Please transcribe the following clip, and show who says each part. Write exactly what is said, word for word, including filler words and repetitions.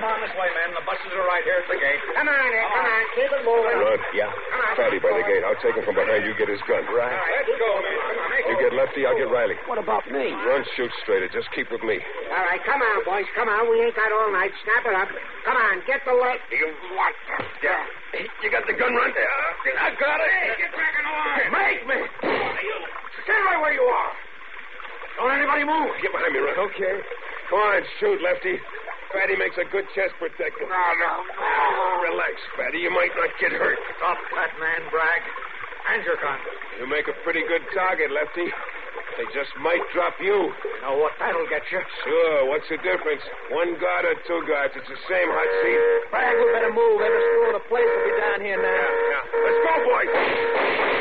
Speaker 1: on this way, men. The buses are right here at the gate.
Speaker 2: Come on, Ed. Come on. Keep it moving.
Speaker 3: Run. Yeah.
Speaker 2: Come on.
Speaker 3: Fatty by the gate. I'll take him from behind. You get his gun.
Speaker 1: Right. Let's go, man. Come on.
Speaker 3: You get Lefty, I'll get Riley.
Speaker 4: What about me?
Speaker 3: Run, shoot straighter. Just keep with me.
Speaker 2: All right, come on, boys. Come on. We ain't got all night. Snap it up. Come on. Get the light.
Speaker 3: You what? Yeah. You got the gun right there. I got it.
Speaker 2: Hey, get back in the line.
Speaker 3: Make me.
Speaker 2: Stay right where you are. Don't anybody move.
Speaker 3: Get behind me, Ron. Okay. Come on, shoot, Lefty. Fatty makes a good chest protector.
Speaker 2: No, no.
Speaker 3: Oh, relax, Fatty. You might not get hurt.
Speaker 1: Stop that man, Bragg. And your gun.
Speaker 3: You make a pretty good target, Lefty. They just might drop you.
Speaker 1: You know what that'll get you?
Speaker 3: Sure. What's the difference? One guard or two guards? It's the same hot seat.
Speaker 4: Bragg, we better move. Every screw in the place will be down here now.
Speaker 3: Yeah, yeah. Let's go, boys.